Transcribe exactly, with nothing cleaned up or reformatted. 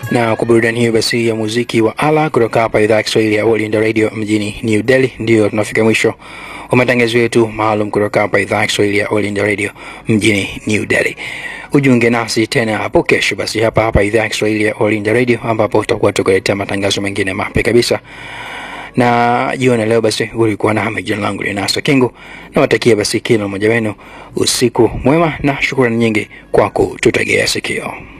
Na kwa burudani hiyo basi ya muziki wa ala kutoka hapa idhaa ya Kiswahili ya All India Radio mjini New Delhi, ndio tunafika mwisho wa matangazo yetu maalum kutoka hapa idhaa ya Kiswahili ya All India Radio mjini New Delhi. Ujiunge nasi tena hapo kesho basi hapa hapa idhaa ya Kiswahili ya All India Radio, ambapo tutakuwa tukuletea matangazo mengine mapya kabisa. Na jioni leo basi ulikuwa na Hamid, jina langu ni Nasa Kingu, na watakia basi kila mmoja wenu usiku mwema na shukrani nyingi kwa kututegea sikio.